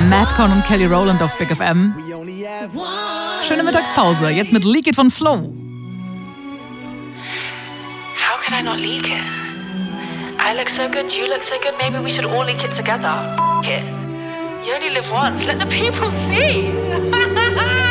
Madcon und Kelly Rowland auf Big FM. Schöne Mittagspause, jetzt mit Leak It von Flo. How could I not leak it? I look so good, you look so good, maybe we should all leak it together. F*** it. You only live once, let the people see.